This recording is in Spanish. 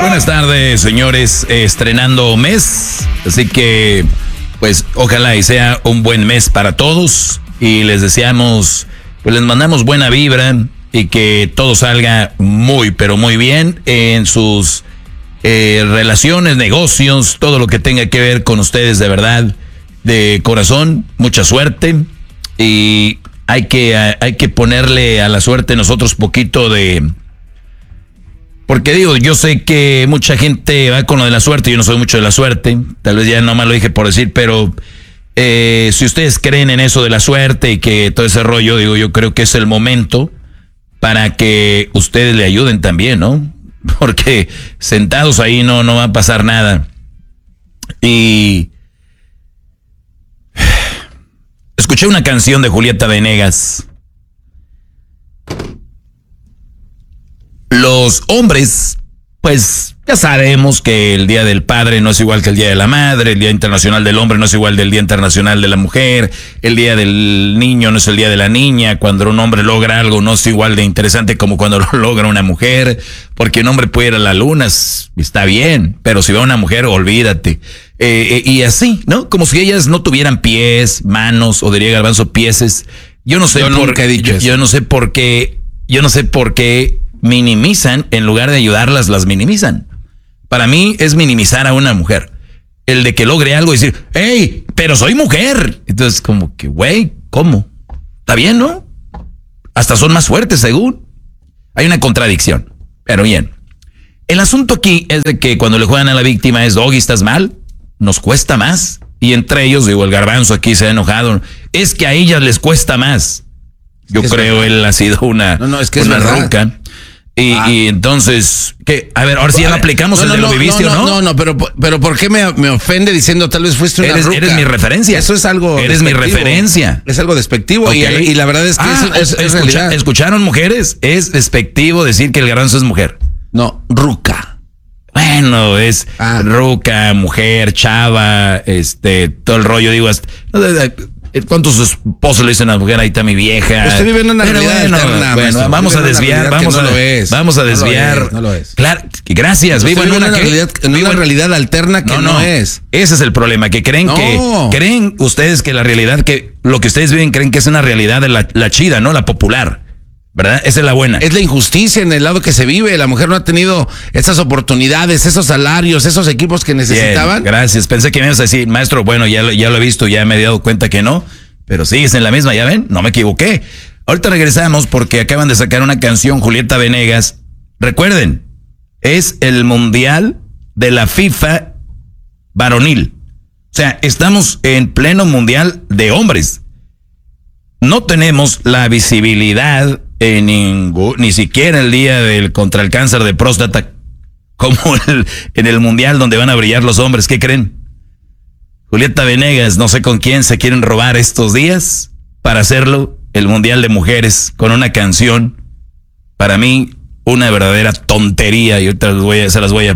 Buenas tardes, señores, estrenando mes, así que pues ojalá y sea un buen mes para todos y les deseamos, pues les mandamos buena vibra y que todo salga muy, pero muy bien en sus relaciones, negocios, todo lo que tenga que ver con ustedes de verdad, de corazón, mucha suerte y hay que ponerle a la suerte nosotros poquito de... Porque digo, yo sé que mucha gente va con lo de la suerte, yo no soy mucho de la suerte, tal vez ya nomás lo dije por decir, pero si ustedes creen en eso de la suerte y que todo ese rollo, digo, yo creo que es el momento para que ustedes le ayuden también, ¿no? Porque sentados ahí no va a pasar nada. Y escuché una canción de Julieta Venegas. Los hombres, pues ya sabemos que el Día del Padre no es igual que el Día de la Madre, el Día Internacional del Hombre no es igual del Día Internacional de la Mujer, el Día del Niño no es el Día de la Niña, cuando un hombre logra algo no es igual de interesante como cuando lo logra una mujer, porque un hombre puede ir a la luna, está bien, pero si va a una mujer, olvídate. Y así, ¿no? Como si ellas no tuvieran pies, manos, o diría Garbanzo, pieses. Yo no sé yo no sé por qué minimizan, en lugar de ayudarlas, las minimizan. Para mí es minimizar a una mujer. El de que logre algo y decir, hey, pero soy mujer. Entonces, como que, güey, ¿cómo? Está bien, ¿no? Hasta son más fuertes, según. Hay una contradicción. Pero bien. El asunto aquí es de que cuando le juegan a la víctima es, Doggy, ¿estás mal? Nos cuesta más. Y entre ellos, digo, el Garbanzo aquí se ha enojado. Es que a ellas les cuesta más. Yo creo él ha sido una ruca. Y entonces, ¿qué? A ver, ahora sí ya lo aplicamos el de lo viviste, ¿no? No, pero ¿por qué me ofende diciendo tal vez fuiste una ruca? Eres mi referencia. Eso es algo Eres mi referencia. Es algo despectivo, okay. y la verdad es que es realidad. ¿Escucharon, mujeres? Es despectivo decir que el Garbanzo es mujer. No, ruca. Bueno, es ruca, mujer, chava, todo el rollo, digo, ¿cuántos esposos le dicen a la mujer? Ahí está mi vieja. Usted vive en una realidad alterna. Bueno, vamos a desviar. Vamos a desviar. No lo es. Claro, gracias. Vivo en una realidad alterna que no es. Ese es el problema, que creen creen ustedes que la realidad, que lo que ustedes viven creen que es una realidad de la chida, ¿no? La popular. ¿Verdad? Esa es la buena. Es la injusticia en el lado que se vive. La mujer no ha tenido esas oportunidades, esos salarios, esos equipos que necesitaban. Bien, gracias. Pensé que me ibas a decir, maestro, bueno, ya lo he visto, ya me he dado cuenta que no, pero sigues en la misma, ya ven, no me equivoqué. Ahorita regresamos porque acaban de sacar una canción, Julieta Venegas. Recuerden, es el mundial de la FIFA varonil. O sea, estamos en pleno mundial de hombres. No tenemos la visibilidad ni siquiera el día contra el cáncer de próstata como en el mundial donde van a brillar los hombres. ¿Qué creen? Julieta Venegas, no sé con quién se quieren robar estos días para hacerlo el mundial de mujeres con una canción, para mí una verdadera tontería, y ahorita se las voy a